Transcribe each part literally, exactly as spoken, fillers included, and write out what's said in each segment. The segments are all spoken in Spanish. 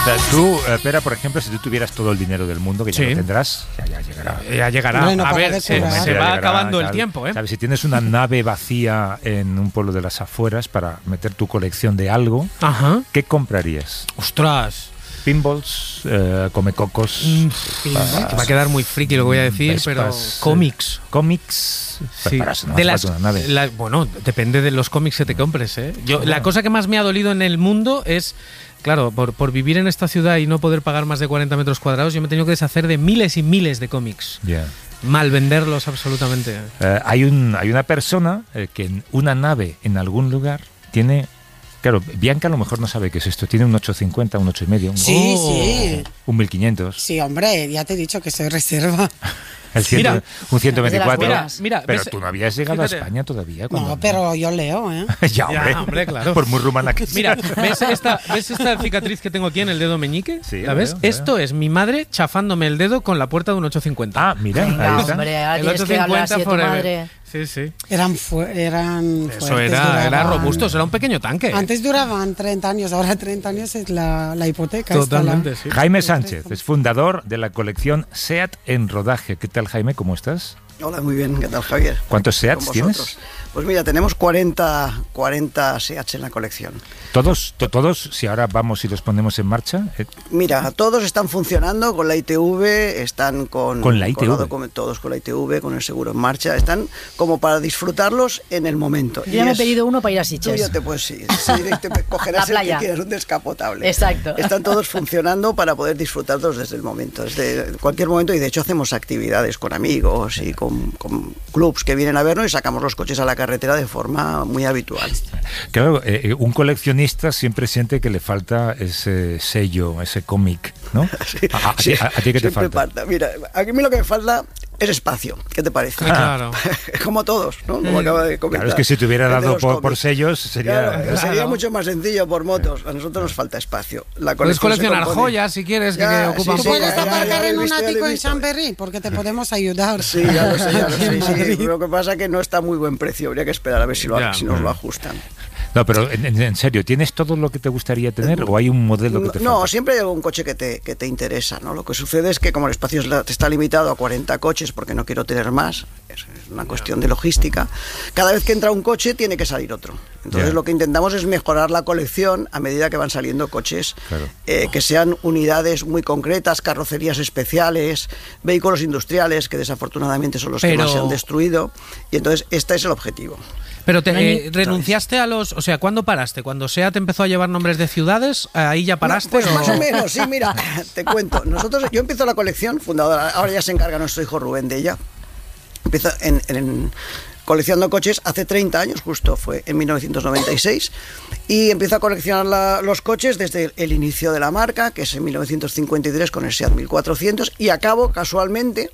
O sea, tú, Pera, por ejemplo, si tú tuvieras todo el dinero del mundo, que ya Sí. lo tendrás, ya, ya llegará. Ya llegará. Bueno, a para ver, que se, cura. se Ya va llegará, acabando el tal. tiempo, ¿eh? ¿Sabes? Si tienes una nave vacía en un pueblo de las afueras para meter tu colección de algo, Ajá. ¿qué comprarías? Ostras. Pinballs, eh, comecocos, Mm, que va a quedar muy friki lo que voy a decir, Vespas, pero eh, cómics. cómics. Sí. Para eso no De hace las, falta una nave. la- bueno, depende de los cómics que te compres, ¿eh? Yo, la cosa que más me ha dolido en el mundo es, claro, por, por vivir en esta ciudad y no poder pagar más de cuarenta metros cuadrados, yo me he tenido que deshacer de miles y miles de cómics. Ya. Mal venderlos absolutamente. Eh, hay, un, hay una persona eh, que en una nave en algún lugar tiene... Claro, Bianca a lo mejor no sabe qué es esto. Tiene un ochocientos cincuenta, un ocho y medio, un, Sí, Oh. sí. un mil quinientos, Sí, hombre, ya te he dicho que soy reserva. el cien, Mira. un ciento veinticuatro. Mira, mira, pero ves- tú no habías llegado fíjate. a España todavía. cuando- No, pero yo leo, ¿eh? ya, hombre. Ya, hombre, claro. Por muy rumana que sea. Mira, ¿ves esta, ¿ves esta cicatriz que tengo aquí en el dedo meñique? Sí, ¿La la ves? veo, la Esto es mi madre chafándome el dedo con la puerta de un ochocientos cincuenta. Ah, mira, Venga, ahí está. hombre, ahora El tienes que hablar así de tu forever. madre. Sí, sí. Eran, fu- eran Eso fuertes, era, era duraban- robusto, era un pequeño tanque. Antes duraban treinta años, ahora treinta años es la, la hipoteca. esta, Totalmente, la- sí. Jaime Sánchez es fundador de la colección SEAT en rodaje. ¿Qué tal, Jaime? ¿Cómo estás? Hola, muy bien. ¿Qué tal, Javier? ¿Cuántos Con SEATs tienes? vosotros. Pues mira, tenemos cuarenta, cuarenta SEATs en la colección. ¿Todos, to- todos, si ahora vamos y los ponemos en marcha? eh, Mira, todos están funcionando con la I T V, están con... ¿Con la I T V? docu- todos con la I T V, con el seguro en marcha. Están como para disfrutarlos en el momento. Yo ya Y me he es- pedido uno para ir a Tú Sitges. ya te puedes ir. Sí, te cogerás La el que playa. quieras, un descapotable. Exacto. Están todos funcionando para poder disfrutarlos desde el momento, desde cualquier momento. Y de hecho hacemos actividades con amigos y con, con clubs que vienen a vernos y sacamos los coches a la carretera de forma muy habitual. Claro, eh, un coleccionista siempre siente que le falta ese sello, ese cómic, ¿no? Sí, ¿A, a- a ti- sí, a ti qué te siempre falta? Mira, a mí lo que me falta es espacio. ¿Qué te parece? Ah, claro. Como todos, ¿no? Como acaba de comentar. Claro, es que si te hubiera el de dado los por, por cómics. sellos sería... Claro, sería Claro. mucho más sencillo por motos. A nosotros nos falta espacio. La Puedes colección se coleccionar compone- joyas si quieres, que, Ya, que ocupan sí, Tú sí, puedes ya, ya, aparcar ya lo he en un visto, ya lo he ático en visto. Chamberí porque te podemos ayudar. Sí, ya lo sé, ya lo sé. En Sí, Madrid. lo que pasa es que no está muy buen precio. Habría que esperar a ver si, lo, Ya. si nos lo ajustan. No, pero en, en- en serio, ¿tienes todo lo que te gustaría tener o hay un modelo que te No, falta? siempre hay algún coche que te, que te interesa, ¿no? Lo que sucede es que como el espacio es la- está limitado a cuarenta coches porque no quiero tener más, es es una cuestión de logística, cada vez que entra un coche tiene que salir otro. Entonces Ya. lo que intentamos es mejorar la colección a medida que van saliendo coches, Claro. eh, que sean unidades muy concretas, carrocerías especiales, vehículos industriales, que desafortunadamente son los que Pero- más se han destruido, y entonces este es el objetivo. Pero te, Mani- eh, renunciaste a los... O sea, ¿cuándo paraste? ¿Cuando SEAT empezó a llevar nombres de ciudades? ¿Ahí ya paraste? No, pues o- más o menos, sí, mira, te cuento. Nosotros, yo empiezo la colección, fundadora, ahora ya se encarga nuestro hijo Rubén de ella. Empiezo en, en- coleccionando coches hace treinta años, justo fue en mil novecientos noventa y seis, y empiezo a coleccionar la- los coches desde el, el inicio de la marca, que es en mil novecientos cincuenta y tres con el SEAT mil cuatrocientos, y acabo casualmente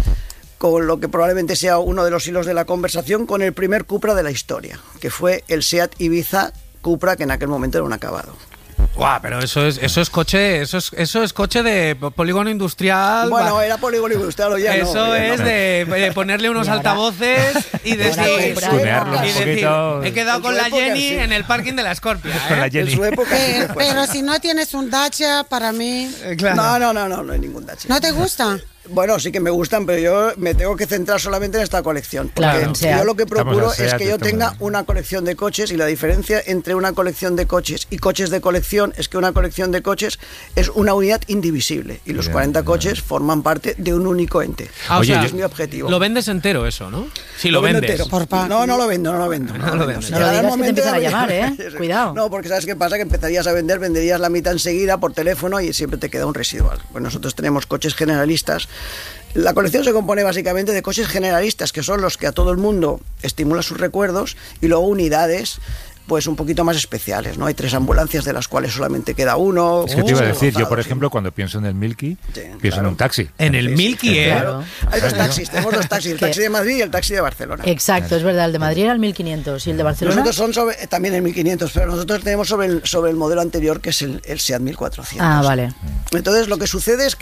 con lo que probablemente sea uno de los hilos de la conversación, con el primer Cupra de la historia, que fue el SEAT Ibiza Cupra, que en aquel momento era un acabado. Guau, pero eso es, eso es coche, eso es, eso es coche de polígono industrial. Bueno, va. era polígono industrial o ya no, Eso ya es no. de, de ponerle unos Y ahora- altavoces y decir, Ahora tunearlo un y decir, poquito. he quedado En con su la época, Jenny sí. en el parking de la Scorpia. Con ¿eh? la En Jenny. su época sí Pero, que fue pero así. si no tienes un Dacia, para mí, No, no, no, no, no hay ningún Dacia. ¿no te gusta? Bueno, sí que me gustan, pero yo me tengo que centrar solamente en esta colección. Porque Claro, en SEAT. yo lo que procuro Estamos en es SEAT, que yo estamos tenga en- una colección de coches, y la diferencia entre una colección de coches y coches de colección es que una colección de coches es una unidad indivisible y los Bien, cuarenta bien. coches forman parte de un único ente. Ah, o Oye, sea, es mi objetivo. Lo vendes entero eso, ¿no? Si lo, vendo vendes. entero. Por pa- No, no lo vendo, no lo vendo. No lo vendes. Si No lo llegara el digas que te momento, empiezan a ya llamar, me- ¿eh? Cuidado. No, porque ¿sabes qué pasa? Que empezarías a vender, venderías la mitad enseguida por teléfono y siempre te queda un residual. Pues nosotros tenemos coches generalistas. La colección se compone básicamente de coches generalistas, que son los que a todo el mundo estimulan sus recuerdos, y luego unidades pues un poquito más especiales, ¿no? Hay tres ambulancias de las cuales solamente queda uno. Es que te iba a Oh, decir, yo por rozados, ejemplo, cuando pienso en el Milky, Sí, pienso claro. en un taxi. En el Sí, sí, Milky, ¿eh? claro. Hay dos taxis, tenemos dos taxis, el ¿Qué? taxi de Madrid y el taxi de Barcelona. Exacto, es verdad. El de Madrid era el mil quinientos y el de Barcelona. Nosotros son sobre, eh, también el mil quinientos, pero nosotros tenemos sobre el, sobre el modelo anterior, que es el, el SEAT mil cuatrocientos. Ah, vale. Entonces lo que sucede es que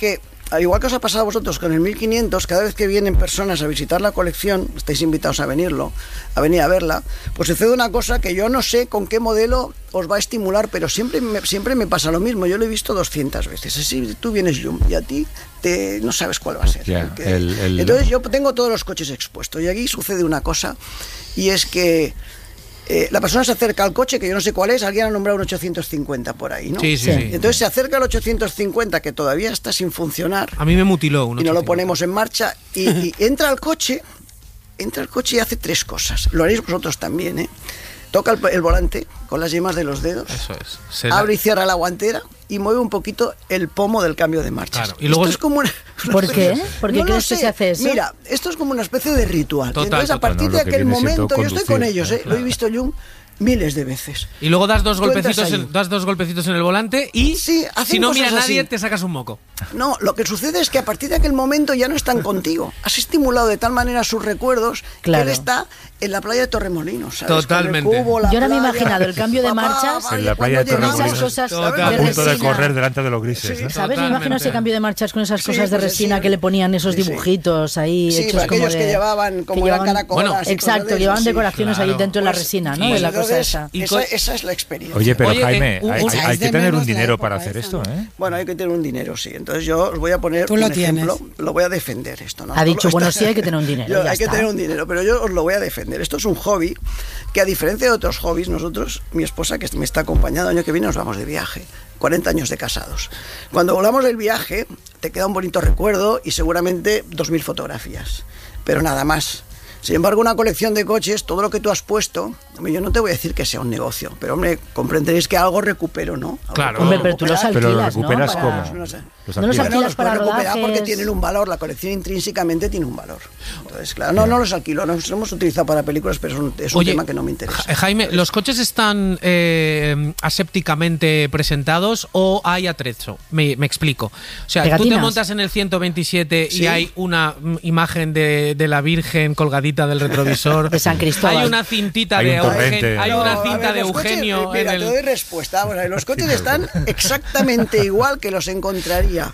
igual que os ha pasado a vosotros con el mil quinientos, cada vez que vienen personas a visitar la colección, estáis invitados a venirlo, a venir a verla, pues sucede una cosa que yo no sé con qué modelo os va a estimular, pero siempre me, siempre me pasa lo mismo. Yo lo he visto doscientas veces. Así tú vienes Jum y a ti te, no sabes cuál va a ser. Yeah, porque, el, el... Entonces yo tengo todos los coches expuestos y aquí sucede una cosa, y es que Eh, la persona se acerca al coche, que yo no sé cuál es, alguien ha nombrado un ochocientos cincuenta por ahí, ¿no? Sí, sí, sí. Entonces se acerca al ochocientos cincuenta, que todavía está sin funcionar. A mí me mutiló un Y no lo ochocientos cincuenta. ponemos en marcha, y, y entra al coche, entra al coche y hace tres cosas. Lo haréis vosotros también, ¿eh? Toca el, el volante con las yemas de los dedos. Eso es. Se la- Abre y cierra la guantera y mueve un poquito el pomo del cambio de marchas. Claro, y luego esto es- es como una, una ¿Por especie- qué? ¿Por qué no lo crees que sé. se hace eso? Mira, esto es como una especie de ritual. Total, Entonces, a total. partir No, de lo que aquel viene siendo momento, yo estoy conducir, con ellos, ¿eh? claro. Lo he visto yo miles de veces. Y luego das dos Tú entras golpecitos, ahí. en, das dos golpecitos en el volante y Sí, hacen si no mira cosas nadie así. te sacas un moco. No, lo que sucede es que a partir de aquel momento ya no están contigo. Has estimulado de tal manera sus recuerdos Claro. que él está en la playa de Torremolinos, ¿sabes? Totalmente. Con el cubo, la Yo ahora me he playa. imaginado el cambio de Papá, marchas vaya, En la playa de cuando llegamos- Torremolinos. esas cosas Total. A de punto de resina. correr delante de los grises, Sí, ¿no? ¿Sabes? Me imagino Totalmente. ese cambio de marchas con esas Sí, cosas de pues resina sí. que le ponían esos Sí, sí. dibujitos ahí Sí, hechos para como aquellos de... que llevaban, como que eran llevaban- caracolas. Bueno, y cosas Exacto, de llevaban esas, sí. decoraciones ahí claro. dentro de la Pues, resina, ¿no? y De la cosa entonces, esa. Y esa, co- esa es la experiencia. Oye, pero Oye, Jaime, eh, un- hay, un- hay Echáis que de tener un menos la dinero época para hacer esa, esto, ¿no? ¿eh? Bueno, hay que tener un dinero, sí. Entonces yo os voy a poner Tú un lo ejemplo, tienes. lo voy a defender esto. ¿no? Ha dicho, Esto- bueno, sí, hay que tener un dinero, Yo- ya hay que está. tener un dinero, pero yo os lo voy a defender. Esto es un hobby que, a diferencia de otros hobbies, nosotros, mi esposa que me está acompañando, el año que viene nos vamos de viaje. cuarenta años de casados. Cuando volvamos del viaje, te queda un bonito recuerdo y seguramente dos mil fotografías. Pero nada más. Sin embargo, una colección de coches, todo lo que tú has puesto, hombre, yo no te voy a decir que sea un negocio, pero hombre, comprenderéis que algo recupero, ¿no? Algo Claro. puedo Hombre, pero tú los recuperar. Pero lo alquilas, ¿no? recuperas Para- ¿cómo? No sé. Los No los alquilas. alquilas los para puedes recuperar porque rodajes. tienen un valor, la colección intrínsecamente tiene un valor. Entonces, claro, no, no los alquilo, los hemos utilizado para películas, pero es un, es un Oye, tema que no me interesa. Ja- Jaime, ¿los coches están eh, asépticamente presentados o hay atrecho? Me, me explico. O sea, tú te Pegatinas. montas en el ciento veintisiete y Sí. hay una mm, imagen de, de la Virgen colgadita del retrovisor. De San Cristóbal. Hay una cintita Hay de un torrente. Eugenio. Hay No, una a ver, cinta de los coches, Eugenio mira, en te doy el. respuesta. Vamos a ver, los coches están exactamente igual que los encontraría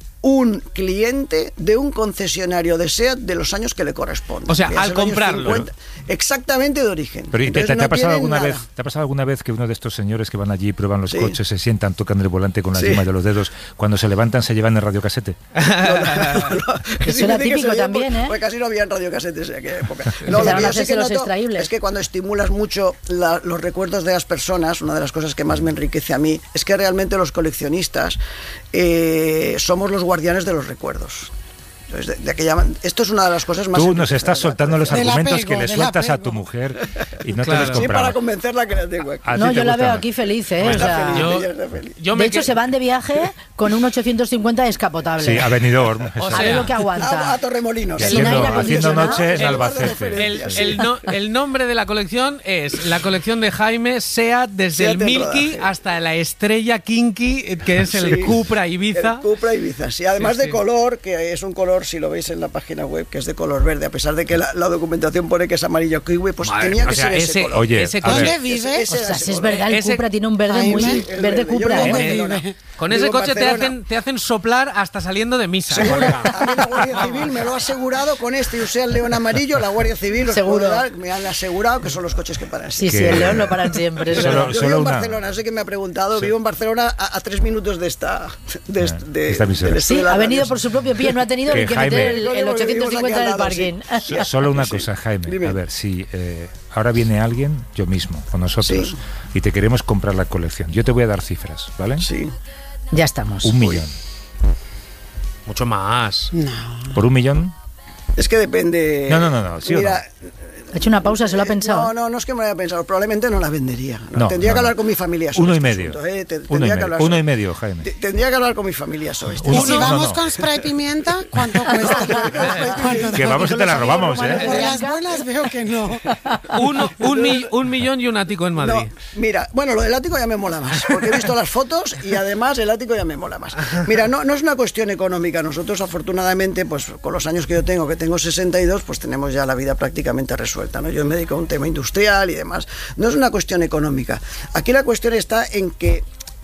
un cliente de un concesionario de SEAT de los años que le corresponden. O sea, que es al el año comprarlo. cincuenta, exactamente de origen. Pero ¿y te, Entonces, te- te no ha pasado tienen alguna nada. vez, te ha pasado alguna vez que uno de estos señores que van allí, prueban los Sí. coches, se sientan, tocan el volante con las Sí. yemas de los dedos, cuando se levantan se llevan el radiocasete? No, no, no, no. Eso Sí, era dice que típico se oía también, por- ¿eh? Porque casi no había radiocasetes en aquella época. No, Empezaron lo que a yo sí hacerse que los noto extraíbles. es que cuando estimulas mucho la- los recuerdos de las personas, una de las cosas que más me enriquece a mí es que realmente los coleccionistas eh, somos los guardianes de los recuerdos. Entonces, de, de aquella, esto es una de las cosas más... Tú nos estás soltando los Del argumentos apego, que le del sueltas a apego. tu mujer y no Claro. te los Sí, compramos. para convencerla que la tengo aquí. A ti No, te yo la gusta veo más. aquí feliz, ¿eh? Bueno, O sea, Está feliz, yo- ella está feliz. yo de me hecho, que- se van de viaje con un ochocientos cincuenta descapotable. Sí, a Benidorm. O exacto. a ver sea, lo que A, a aguanta. Torremolinos. Y sin haciendo, aire haciendo acondicionado. noche en El- Albacete. El, el no- el nombre de la colección es la colección de Jaime SEAT desde SEAT el en Milky rodaje. hasta la estrella Kinky, que es el Sí. Cupra Ibiza. El Cupra Ibiza, sí. Además Sí, sí. de color, que es un color, si lo veis en la página web, que es de color verde, a pesar de que la, la documentación pone que es amarillo kiwi, pues Madre, tenía o que sea, ser ese, ese- color. Oye, ese a ver. ¿Dónde Ese- vive? ese O era sea, ese si es color. verdad, el Ese- Cupra tiene un verde Jaime, muy... el Verde verde. Yo Cupra, vivo en ¿eh? Barcelona. Con ese Vivo en coche te Barcelona. hacen, te hacen soplar hasta saliendo de misa. Seguro. colega. A mí la Guardia Civil me lo ha asegurado con este y usé el león amarillo, la Guardia Civil os Seguro. puedo dar, me han asegurado que son los coches que paran. Sí, sí, Que- el león lo paran siempre. es Solo- verdad. Yo solo vivo en una- Barcelona, no sé qué me ha preguntado, vivo en Barcelona a, a tres minutos de esta... De, Ah, de, esta emisora. del estudio Sí, de la ha venido radio. por su propio pie, no ha tenido Que ni que Jaime- meter el, el Porque ochocientos cincuenta en el vivimos aquí parking. al lado, So- Solo una Sí. cosa, Jaime. Dime. A ver, si eh, ahora viene alguien, yo mismo, con nosotros, Sí. y te queremos comprar la colección. Yo te voy a dar cifras, ¿vale? Sí. Ya estamos. Un millón. Mucho más. No. ¿Por un millón? Es que depende... No, no, no, no, ¿sí o Mira, Ha hecho una pausa, se lo ha eh, pensado. No, no, no es que me lo haya pensado, probablemente no la vendería. ¿no? No, tendría no, que hablar no. con mi familia sobre Uno y este medio. asunto, ¿eh? Te- Uno y tendría que medio. hablar Uno sobre- y medio, Jaime. te- Tendría que hablar con mi familia sobre esto. Y Uno- si no, vamos no. con spray y pimienta, ¿cuánto cuesta? ¿Cuánto Que vamos y te la robamos, Por ¿eh? las buenas veo que no. Uno, un, mi- un millón y un ático en Madrid. No, mira, bueno, lo del ático ya me mola más, porque he visto las fotos y además el ático ya me mola más. Mira, no, no es una cuestión económica. Nosotros, afortunadamente, pues con los años que yo tengo, que tengo sesenta y dos, pues tenemos ya la vida prácticamente resuelta, ¿no? Yo me dedico a un tema industrial y demás. No es una cuestión económica. Aquí la cuestión está en que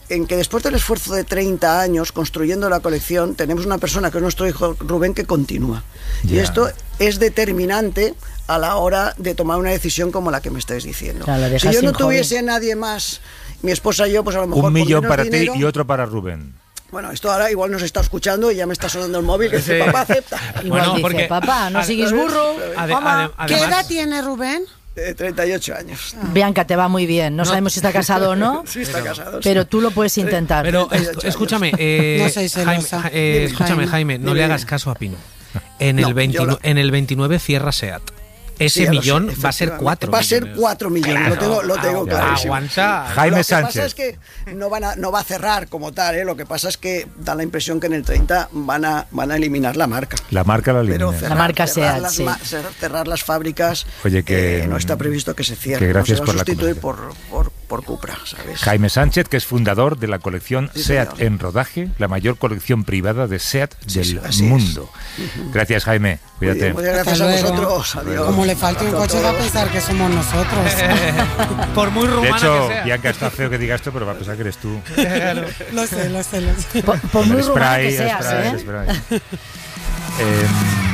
en que después del esfuerzo de treinta años construyendo la colección, tenemos una persona que es nuestro hijo Rubén que continúa. Ya. Y esto es determinante a la hora de tomar una decisión como la que me estáis diciendo. Claro, lo si dejas yo no sin tuviese hobby. nadie más, mi esposa y yo, pues a lo mejor Un millón por menos para dinero, ti y otro para Rubén. Bueno, esto ahora igual nos está escuchando y ya me está sonando el móvil que dice, Sí. papá, acepta. Igual Bueno, dice, porque- papá, no ade- sigues burro. Ade- Mamá. ade- ¿Qué además- edad tiene Rubén? De treinta y ocho años. Bianca, te va muy bien. No, sabemos si está casado o no, Sí, está casado. sí. pero tú lo puedes intentar. Pero treinta y es- ocho escúchame, eh, No soy Jaime, celosa. ja- eh, Dime, escúchame, Jaime. Jaime, no Dime, le dime. hagas caso a Pino. En, No, el veintinueve, yo lo- en el veintinueve cierra SEAT. Ese Sí, ya lo millón sé, va a ser efectivamente. cuatro Va a ser millones. cuatro millones, Claro. lo tengo, lo tengo Agu- clarísimo. Aguanta. Jaime lo que Sánchez. pasa es que no, van a, no va a cerrar como tal, ¿eh? Lo que pasa es que da la impresión que en el treinta van a, van a eliminar la marca. La marca la Pero elimina. cerrar, La marca cerrar SEAT, las, sí. ma- cer- cerrar las fábricas, Oye, que- eh, no está previsto que se cierre. que gracias no se por va la a sustituir conversación. por, por, por Cupra, ¿sabes? Jaime Sánchez, que es fundador de la colección Sí, SEAT señor. en rodaje, la mayor colección privada de SEAT Sí, del sí, así mundo. Gracias, Jaime. Muy Cuídate. bien, muchas gracias Hasta a luego. vosotros. Adiós. Como le falte un Abrazo a coche va a todos. pensar que somos nosotros. Por muy De rumana hecho, que sea. Bianca, está feo que diga esto, pero va a pensar que eres tú. Lo sé, lo sé, lo sé. Por, por Con muy el rumana spray, que el seas, spray, ¿eh? el spray. Em,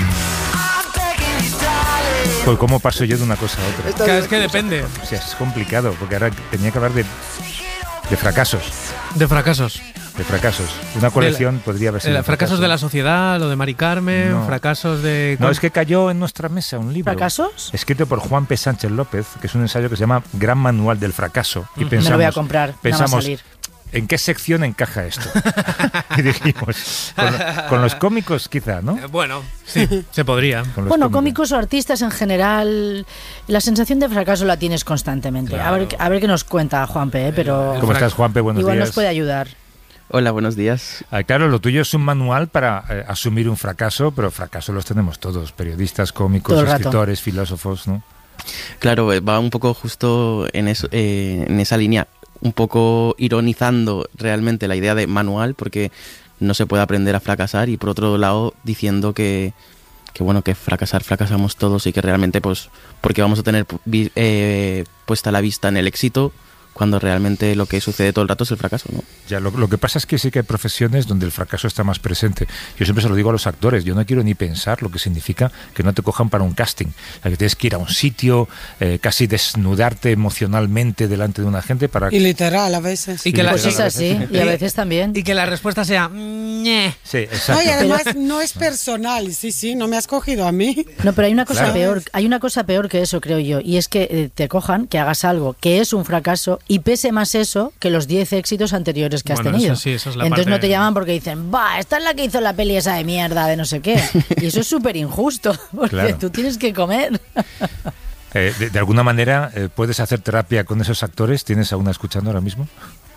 pues cómo paso yo de una cosa a otra. Esta Claro, vez- es que depende O sea, es complicado, porque ahora tenía que hablar de, de fracasos. de fracasos. De fracasos. Una colección podría haber sido. Eh, un fracasos fracaso. de la sociedad, lo de Mari Carmen, No. fracasos de... No, es que cayó en nuestra mesa un libro. ¿Fracasos? Escrito por Juan P. Sánchez López, que es un ensayo que se llama Gran Manual del Fracaso. Y Me lo pensamos, voy a comprar, nada más Pensamos, salir. ¿en qué sección encaja esto? Y dijimos, con, lo- con los cómicos quizá, ¿no? Eh, Bueno, sí, se podría. Con los Bueno, cómicos o artistas en general, la sensación de fracaso la tienes constantemente. A, ver, Claro. a ver qué nos cuenta Juanpe, ¿eh? Pero ¿Cómo estás, Juanpe? Buenos igual días. nos puede ayudar. Hola, buenos días. Ah, claro, lo tuyo es un manual para eh, asumir un fracaso, pero fracaso los tenemos todos, periodistas, cómicos, Todo el rato. escritores, filósofos, ¿no? Claro, eh, va un poco justo en, eso, eh, en esa línea, un poco ironizando realmente la idea de manual, porque no se puede aprender a fracasar, y por otro lado diciendo que, que bueno, que fracasar, fracasamos todos, y que realmente, pues, porque vamos a tener pu- vi- eh, puesta la vista en el éxito, cuando realmente lo que sucede todo el rato es el fracaso, ¿no? Ya, lo, lo que pasa es que sí que hay profesiones donde el fracaso está más presente. Yo siempre se lo digo a los actores, yo no quiero ni pensar lo que significa que no te cojan para un casting. O sea, que tienes que ir a un sitio, eh, casi desnudarte emocionalmente delante de una gente para... Y literal, a veces. Y que la- Pues es así, y a veces también. Y que la respuesta sea... "Ñe". Sí, exacto. No, y además no es personal. Sí, sí, no me has cogido a mí. No, pero hay una cosa Claro. peor, hay una cosa peor que eso, creo yo, y es que eh, te cojan, que hagas algo que es un fracaso y pese más eso que los diez éxitos anteriores que has Bueno, tenido. eso sí, eso es la Entonces parte- no te llaman porque dicen, va, esta es la que hizo la peli esa de mierda de no sé qué. Y eso es súper injusto, porque Claro. tú tienes que comer. Eh, de, de alguna manera, eh, ¿puedes hacer terapia con esos actores? ¿Tienes a una escuchando ahora mismo?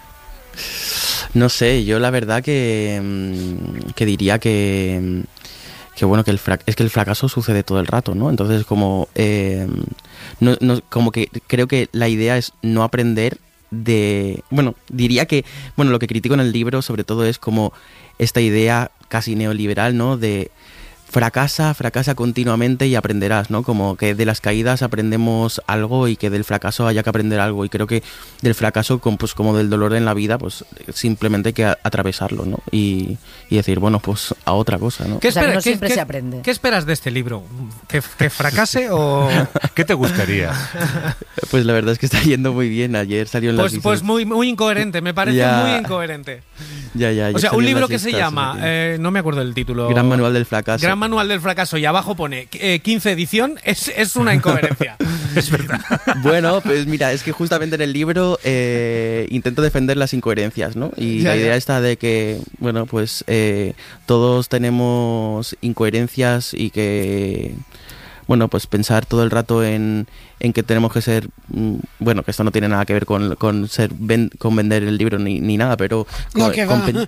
No sé, yo la verdad que, mm, que diría que, mm, que bueno, que el frac- es que el fracaso sucede todo el rato, ¿no? Entonces como, eh, no, no- como que creo que la idea es no aprender de, bueno, diría que, bueno, lo que critico en el libro sobre todo es como esta idea casi neoliberal, ¿no? De fracasa, fracasa continuamente y aprenderás, ¿no? Como que de las caídas aprendemos algo y que del fracaso haya que aprender algo. Y creo que del fracaso, como, pues como del dolor en la vida, pues simplemente hay que a- atravesarlo, ¿no? Y, y decir, bueno, pues a otra cosa, ¿no? ¿Qué, O sea, que espera- no qué- siempre qué- se aprende. ¿Qué esperas de este libro? ¿Que, que fracase o...? ¿Qué te gustaría? Pues la verdad es que está yendo muy bien. Ayer salió en las Pues, listas. pues muy, muy incoherente, me parece Ya. muy incoherente. Ya, ya, ayer O sea, salió un en libro las que se listas, llama, sí. eh, no me acuerdo del título. Gran Manual del Fracaso. Gran Manual del Fracaso, y abajo pone eh, quince edición, es, es una incoherencia. Es verdad. Bueno, pues mira, es que justamente en el libro eh, intento defender las incoherencias, ¿no? Y Ya, la ya. idea está de que, bueno, pues eh, todos tenemos incoherencias y que, bueno, pues pensar todo el rato en, en que tenemos que ser, mm, bueno, que esto no tiene nada que ver con, con ser ven- con vender el libro ni, ni nada, pero No, con, que con va. pen-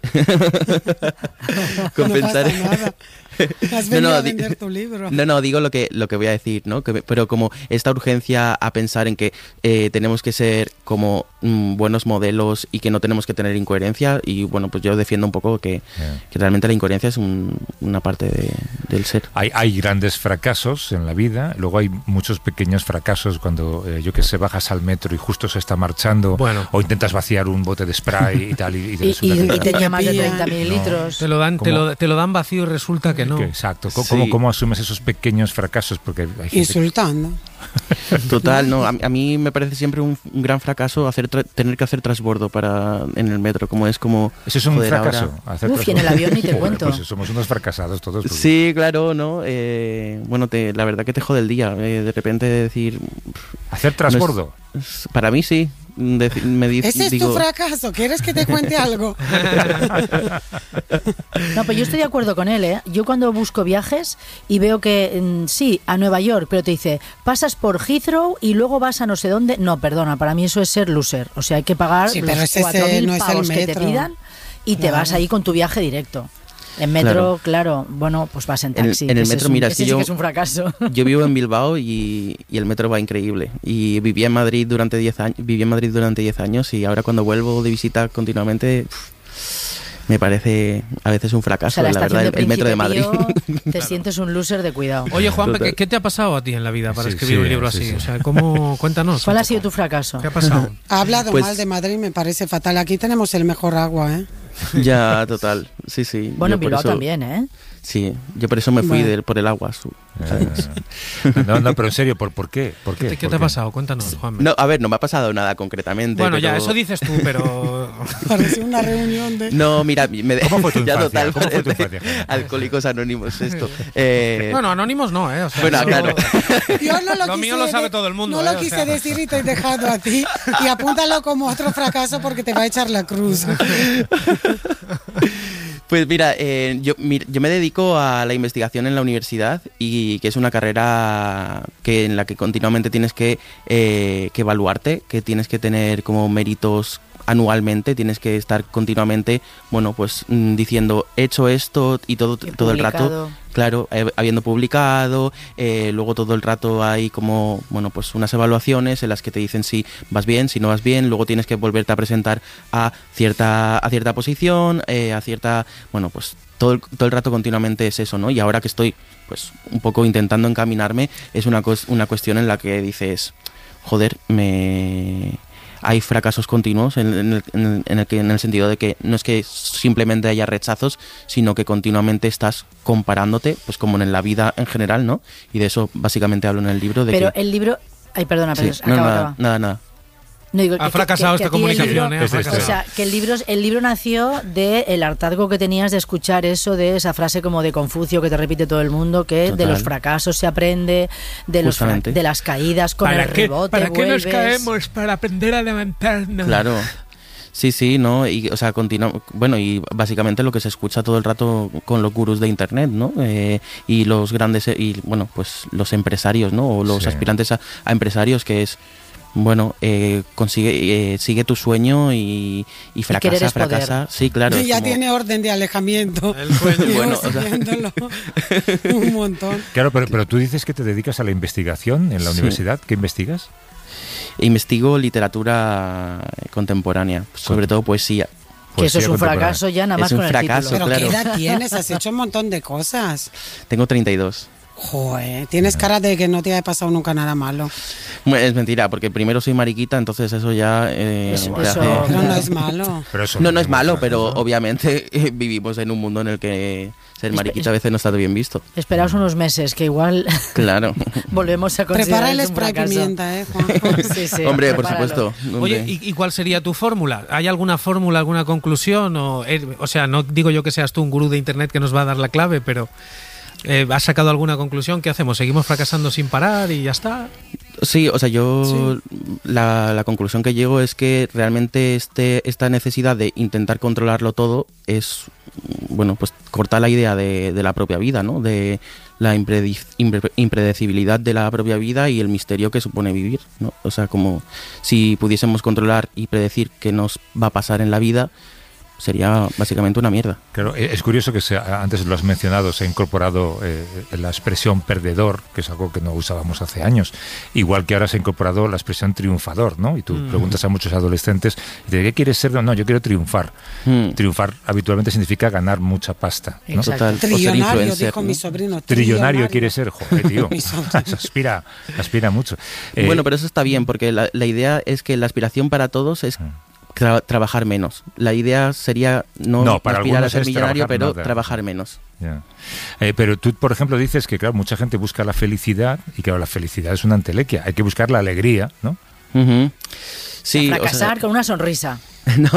con No pensar pasa nada. Has No, venido no, a di- vender tu libro. No, no, digo lo que, lo que voy a decir, ¿no? Que, pero como esta urgencia a pensar en que eh, tenemos que ser como mm, buenos modelos y que no tenemos que tener incoherencia, y bueno, pues yo defiendo un poco que, Ya. que realmente la incoherencia es un- una parte de- del ser. Hay, hay grandes fracasos en en la vida. Luego hay muchos pequeños fracasos cuando, eh, yo que sé, bajas al metro y justo se está marchando, bueno. o intentas vaciar un bote de spray y tal. Y, y, te, y, y, que... y tenía más de treinta mililitros. No. Te, lo dan, te, lo, te lo dan vacío y resulta que no. Que, exacto. ¿Cómo, sí. cómo, ¿Cómo asumes esos pequeños fracasos? Porque hay gente... Insultando. Total, no. A, a mí me parece siempre un, un gran fracaso hacer tra- tener que hacer transbordo para en el metro, como es como... Eso es un joder, fracaso. Ahora... Hacer Uf, y en el avión ni te Joder, cuento. Pues somos unos fracasados todos. Porque... Sí, claro, ¿no? Eh, bueno, te, la verdad que te jode el día. Eh, de repente decir... ¿Hacer transbordo? No es, para mí sí. De, me di, Ese es digo... tu fracaso. ¿Quieres que te cuente algo? No, pues yo estoy de acuerdo con él, ¿eh? Yo cuando busco viajes y veo que, mm, sí, a Nueva York, pero te dice, pasas por Heathrow y luego vas a no sé dónde. No, perdona, para mí eso es ser loser. O sea, hay que pagar Sí, los pero ese es, cuatro mil no es el pavos que te metro. pidan y te Claro. vas ahí con tu viaje directo. En metro, claro, claro bueno, pues vas en taxi. En el, en el ese metro, es un, mira, ese si sí yo, que es un fracaso. Yo vivo en Bilbao y, y el metro va increíble. Y viví en Madrid durante diez años, viví en Madrid durante diez años y ahora cuando vuelvo de visita continuamente, pff, me parece a veces un fracaso, O sea, la la verdad, estación el, de el metro de Príncipe Madrid. Pío, te Claro. sientes un loser de cuidado. Oye, Juan, Total. ¿qué, ¿qué te ha pasado a ti en la vida para Sí, escribir sí, un libro sí, así? sí. O sea, ¿cómo? Cuéntanos. ¿Cuál un ha poco. sido tu fracaso? ¿Qué ha pasado? Ha hablado Pues- mal de Madrid, me parece fatal. Aquí tenemos el mejor agua, ¿eh? Ya, total, sí, sí. Bueno, Yo en por Bilbao eso- también, ¿eh? Sí, yo por eso me fui Bueno. del- por el agua. Su, ¿sabes? Eh, no, no, pero en serio, ¿por, por qué? ¿Por qué? ¿Qué, qué ¿Por te ha qué? pasado? Cuéntanos, Juan. No, a ver, no me ha pasado nada concretamente. bueno, ya, pero- eso dices tú, pero... Parece una reunión de... No, mira, me ¿Cómo fue tu ya infancia? total, ¿Cómo fue tu parece infancia? Alcohólicos Anónimos esto. Eh, Bueno, anónimos no, ¿eh? O sea, Bueno, eso- claro. Yo no lo, Lo quise mío lo sabe de- todo el mundo, No ¿eh? lo O quise sea. decir y te he dejado a ti. Y apúntalo como otro fracaso porque te va a echar la cruz. Pues mira, eh, yo, mir- yo me dedico a la investigación en la universidad y que es una carrera que en la que continuamente tienes que, eh, que evaluarte, que tienes que tener como méritos anualmente, tienes que estar continuamente, bueno, pues mm, diciendo, he hecho esto y todo, Y todo el rato, publicado. claro, eh, habiendo publicado, eh, luego todo el rato hay como, bueno, pues unas evaluaciones en las que te dicen si vas bien, si no vas bien, luego tienes que volverte a presentar a cierta, a cierta posición, eh, a cierta, bueno, pues todo el, todo el rato continuamente es eso, ¿no? Y ahora que estoy, pues, un poco intentando encaminarme, es una, cos- una cuestión en la que dices, joder, me... hay fracasos continuos en, en el, en, el, en, el que, en el sentido de que no es que simplemente haya rechazos, sino que continuamente estás comparándote, pues como en la vida en general, ¿no? Y de eso básicamente hablo en el libro. De Pero que, el libro... Ay, perdona, sí, pero no, acaba, nada, acaba. nada, nada. No, digo, Ha que- fracasado que- que esta a ti el comunicación, libro- ¿eh? Ha Es de fracasado. O sea, que el libro, el libro nació del hartazgo que tenías de escuchar eso, de esa frase como de Confucio que te repite todo el mundo, que Total. de los fracasos se aprende, de, los fra- Justamente. de las caídas con el rebote, ¿Para qué nos vuelves. caemos? Para aprender a levantarnos. Claro. Sí, sí, ¿no? Y, o sea, continua, bueno, y básicamente lo que se escucha todo el rato con los gurús de Internet, ¿no? Eh, y los grandes, eh, y bueno, pues los empresarios, ¿no? O los Sí. aspirantes a, a empresarios, que es, bueno, eh, consigue, eh, sigue tu sueño y, y querer fracasa, es poder. fracasa. Sí, claro. Y es ya como- tiene orden de alejamiento. El sueño. Llevo Bueno, o sea- siguiéndolo un montón. Claro, pero, pero tú dices que te dedicas a la investigación en la Sí. universidad. ¿Qué investigas? Investigo literatura contemporánea, sobre todo poesía. Que eso es Poesía un contemporánea. fracaso ya nada Es más un con el fracaso, título. Pero claro. ¿qué edad tienes? Has hecho un montón de cosas. Tengo treinta y dos. Joder, tienes cara de que no te haya pasado nunca nada malo. Bueno, es mentira, porque primero soy mariquita, entonces eso ya... eh, Eso- te eso- hace- Pero no es malo. Pero eso No, no es tenemos malo, fracaso, pero ¿no? obviamente eh, vivimos en un mundo en el que ser Espe- mariquita a veces no está bien visto. Esperaos unos meses, que igual Claro. volvemos a considerar Prepara el es un spray fracaso. pimienta, ¿eh, Juan? Sí, sí, Hombre, por prepáralo. supuesto. Oye, Hombre. ¿y, y cuál sería tu fórmula? ¿Hay alguna fórmula, alguna conclusión? O, eh, o sea, no digo yo que seas tú un gurú de Internet que nos va a dar la clave, pero eh, ¿has sacado alguna conclusión? ¿Qué hacemos? ¿Seguimos fracasando sin parar y ya está? Sí, o sea, yo la, la conclusión que llego es que realmente este, esta necesidad de intentar controlarlo todo es, bueno, pues corta la idea de, de la propia vida, ¿no? De la impredi- impre- impredecibilidad de la propia vida y el misterio que supone vivir, ¿no? O sea, como si pudiésemos controlar y predecir qué nos va a pasar en la vida, sería básicamente una mierda. Claro, es curioso que se, antes lo has mencionado, se ha incorporado eh, la expresión perdedor, que es algo que no usábamos hace años, igual que ahora se ha incorporado la expresión triunfador, ¿no? Y tú mm. preguntas a muchos adolescentes, ¿de qué quieres ser? No, no, yo quiero triunfar. Mm. Triunfar habitualmente significa ganar mucha pasta, ¿no? Total. Trillonario, dijo ¿no? mi sobrino. Trillonario, trillonario quiere ser, joder, tío. aspira, aspira mucho. Eh, bueno, pero eso está bien, porque la, la idea es que la aspiración para todos es tra trabajar menos. La idea sería no, no para aspirar a ser millonario, trabajar, pero no, trabajar menos. Yeah. Eh, pero tú, por ejemplo, dices que, claro, mucha gente busca la felicidad y, claro, la felicidad es una entelequia. Hay que buscar la alegría, ¿no? Uh-huh. Sí, a fracasar, o sea, con una sonrisa. No.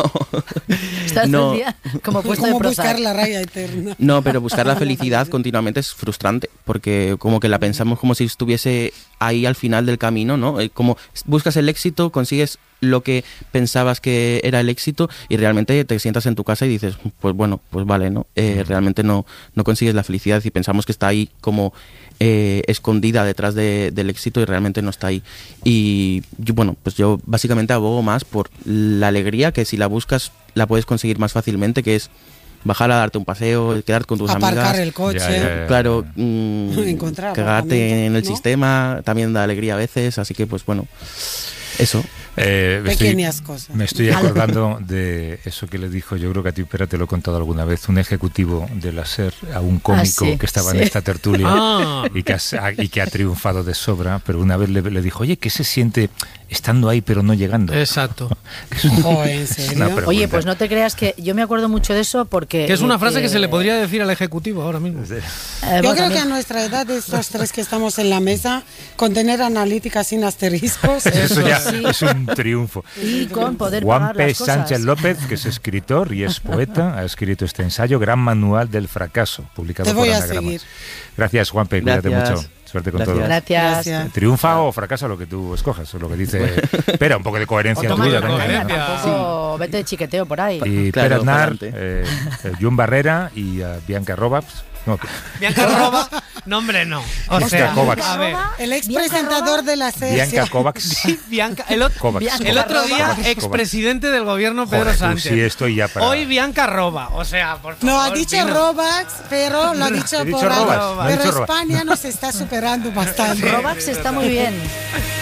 Estás no. todo el día como puesto de Prozac. Buscar la raya eterna. No, pero buscar la felicidad continuamente es frustrante, porque como que la pensamos como si estuviese ahí al final del camino, ¿no? Como buscas el éxito, consigues lo que pensabas que era el éxito y realmente te sientas en tu casa y dices, pues bueno, pues vale, ¿no? Eh, realmente no, no consigues la felicidad y pensamos que está ahí como eh, escondida detrás de, del éxito y realmente no está ahí. Y yo, bueno, pues yo básicamente abogo más por la alegría, que si la buscas la puedes conseguir más fácilmente, que es bajar a darte un paseo, quedarte con tus aparcar amigas. Aparcar el coche. Ya, ya, ya. Claro, mmm, cagarte en el ¿no? sistema también da alegría a veces, así que pues bueno, eso. Eh, Pequeñas estoy, cosas. Me estoy acordando de eso que le dijo, yo creo que a ti, Pera, te lo he contado alguna vez, un ejecutivo de la SER a un cómico ah, sí, que estaba sí. en esta tertulia ah. y, que ha, y que ha triunfado de sobra, pero una vez le, le dijo, oye, ¿qué se siente estando ahí pero no llegando? Exacto. Oh, ¿en serio? Oye, pues no te creas que yo me acuerdo mucho de eso porque... Que es una frase que, que se le podría decir al ejecutivo ahora mismo. Eh, yo creo también. que a nuestra edad, de estos tres que estamos en la mesa, con tener analítica sin asteriscos... Eso ya sí. es un triunfo. Y con poder Juan pagar P. las cosas. Sánchez López, que es escritor y es poeta, ha escrito este ensayo, Gran Manual del Fracaso, publicado Te voy por a Anagrama. seguir. Gracias, Juan P. Cuídate mucho. Suerte con Gracias. todo. Gracias. Gracias. Triunfa o fracasa, lo que tú escojas, lo que dice. Espera, un poco de coherencia en tu vida también. Tampoco sí. Vete de chiqueteo por ahí. Y claro, Pere Aznar, eh, Jun Barrera y uh, Bianca Robaps. No, Bianca Roba, no hombre, no. O sea, Kovacs. A ver. El expresentador de la serie. Bianca Kovacs. Sí, Bianca, el, otro, Kovacs. el otro día, expresidente del gobierno Pedro Joder, Sánchez. Sí, estoy ya para... Hoy Bianca Roba, o sea, por favor. No, ha dicho Pino. Robax, pero lo ha dicho, dicho por Robax, algo. no Pero dicho España nos está superando bastante. Robax está muy bien.